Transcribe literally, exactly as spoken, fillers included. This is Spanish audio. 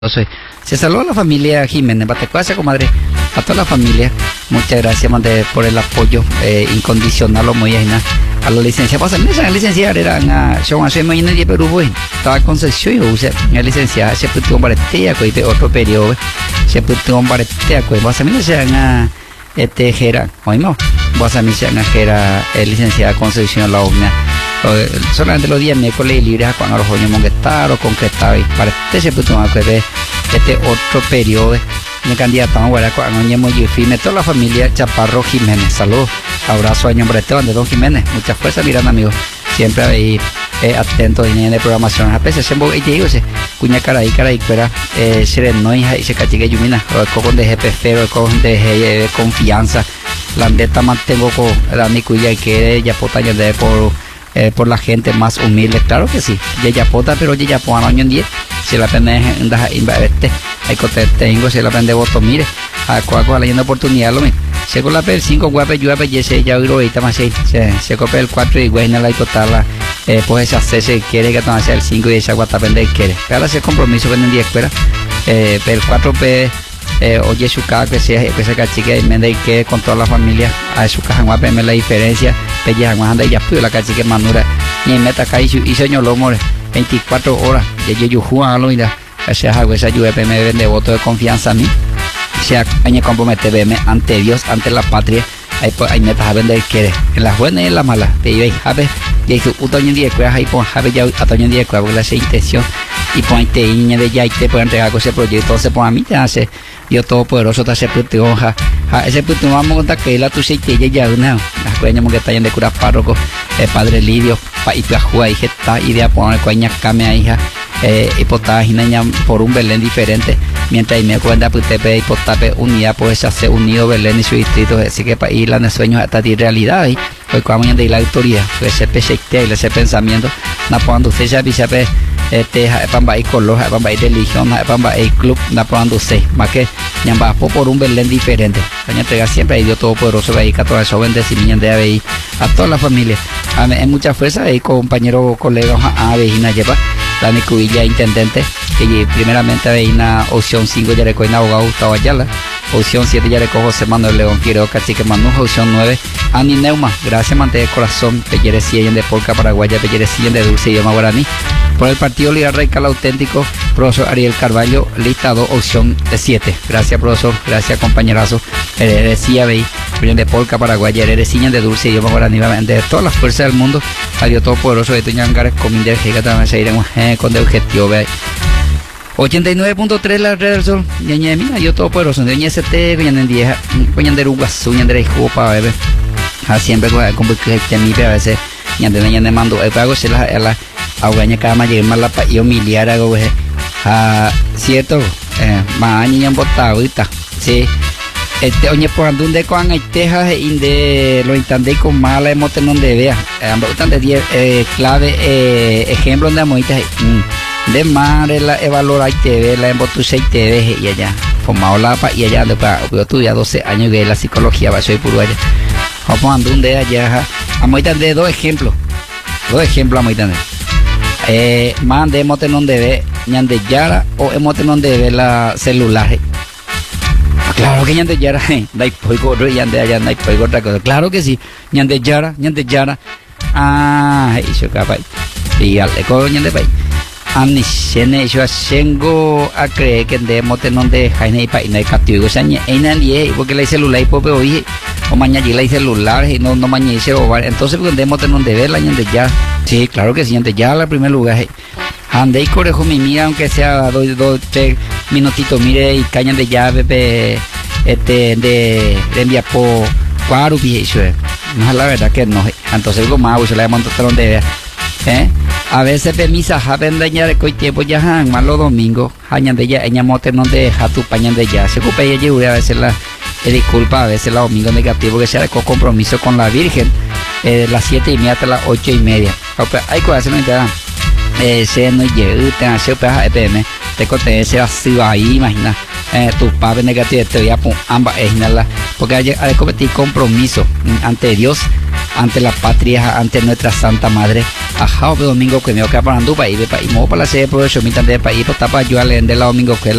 Soy. Se saluda a la familia Jiménez, Batecuasa, comadre, a toda la familia. Muchas gracias, madre, por el apoyo eh, incondicional, lo muy ajena a la licencia. Pasa, esa licenciada era una, yo hace muy en el Perú, güey. Estaba Concepción, yo usé la licenciada, se puso un baretea, güey, de otro periodo, se puso un baretea, güey. Pasa, mira, se una, este, jera, oímos, pasa, mira, se una jera, licenciada Concepción, la omnia. Solamente los días miércoles libres cuando los jóvenes monguetar o concretar y para este se puede tomar este otro periodo de candidato a guardar cuando no muy firme toda la familia Chaparro Jiménez. Saludos, abrazo a nombre de don Jiménez, muchas fuerzas, miran amigos, siempre ahí eh, atentos en la programación. A veces se mueve y digo se cuña cara y cara y fuera eh, sereno y se cachique yumina o con de jefe con de confianza la andeta mantengo con Dani cuya y que ya potaña de por Eh, por la gente más humilde, claro que sí. Ya pota, pero ya po año en diez. Si la pende en da inverte, hay que tengo si la pende voto mire. A cuaco la yendo oportunidad lo mismo. Se con la pel cinco guape llueve y se ya oído ahorita más se se copia el cuatro y güey no la la eh pues esa se se quiere que toma el cinco y esa guata pende quiere. Pero ese compromiso que en diez escuela eh el cuatro p Eh, oye su casa que sea que se cachique y mende y que con toda la familia a su caja guapa me la diferencia pella anda ya pues la cachique manura y meta acá y señor lo more veinticuatro horas de yo juan lo mira ese algo esa ayuda me vende voto de confianza a mí sea año comprometerme ante Dios ante la patria ahí pues ahí metas a vender quiere en las buenas y en las malas te iba y jabe y su otoño día que ahí pues jabe ya otoño día que porque la esa intención y pues te niña de ya y te pueden entregar con ese proyecto se pone a mí te hace Dios todopoderoso te hace puto hoja ese puto vamos a contar que la tu seite ya ya una las cueñas que está en de cura párroco el padre Lidio pa y pajua y está idea poner cueña came a hija eh hipotaje niña por un Belén diferente mientras y me cuenta pues te pe hipotape unidad pues hace unido Belén y su distrito así que para ir a los sueños hasta ti realidad y pues cuando de la autoridad pues ese peseite y ese pensamiento na cuando usted ya pisa este pamba y color pamba y religión pamba y club na cuando usted más que ñamba por un Belén diferente año entrega siempre a Dios todopoderoso ahí que todo eso bendecimiento de ahí a toda la familia en mucha fuerza ahí compañero colega a vecina lleva Dani Cubilla intendente y primeramente ahí una opción cinco ya recoge abogado Gustavo Ayala opción siete ya recoge José Manuel León Quiero Cacique Manuja opción nueve Ani Neuma gracias mante de corazón Pellerecillen de Polca Paraguaya Pellerecillen de Dulce idioma guaraní por el partido Liga Radical Auténtico profesor Ariel Carvalho listado opción siete gracias profesor gracias compañerazo Pellerecillen de de Polca Paraguaya Pellerecillen de Dulce idioma guaraní de todas las fuerzas del mundo a Dios todopoderoso de Tuñangares Cominder Giga también se iremos eh, con el objetivo ve ochenta y nueve punto tres la red del sol ñañe mira yo todo poderoso de S T ñañe diez ñañe Uguazú ñañe Jupa bebé a siempre con que mi a veces ñañe ñañe mando el pago se la la augaña cama llegar más la pa yo miliar hago a cierto eh ma ñañe botado ahorita sí este oñe por donde con tejas inde lo intandé con mala emote donde vea ambos de diez clave eh ejemplo de amoita de madre la evaluar y te ve la embotuce y te deje y allá formado la pa y allá después yo estudié doce años de la psicología va soy puro allá vamos andando un de allá amoita de dos ejemplos dos ejemplos amoita de eh man de emote donde ve ñande yara o emote donde ve la celular claro que ñande yara dai poigo ro ñande allá dai poigo otra cosa claro que sí ñande yara ñande yara ah eso capaz y al eco ñande pai ani sene yo tengo a creer que demo tenon de jaine pa ina captivo sañe ina lie porque la celular y pope hoy o mañana y la celular y no no mañana se robar entonces porque demo tenon de ver la ñande ya sí claro que sí ñande ya la primer lugar ande y corejo mi mira aunque sea dos dos tres minutitos mire y cañan de llave pe este de de envía por cuaro eso no es la verdad que no entonces algo más yo le mando tenon de ver eh a veces permisa jaben dañar coi tiempo ya han malo domingo hañan de ya ella mote no de jatu pañan de ya se ocupa ella a veces la eh, disculpa a veces la domingo negativo que sea con compromiso con la Virgen eh, las siete y media hasta las ocho y media hay cosas no te dan eh se no llega te hace para E P M te conté ese vacío ahí imagina eh tus padres negativos te voy a ambas es nada porque hay que competir compromiso ante Dios ante la patria, ante nuestra Santa Madre. Ajá, domingo que me voy a para Andupa y de país, para la sede de profesión, mitad de país, para ayudarle de la domingo que